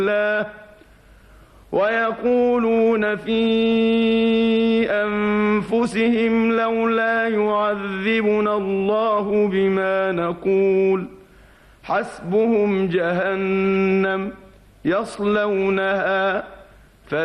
ويقولون في أنفسهم لولا يعذبنا الله بما نقول حسبهم جهنم يصلونها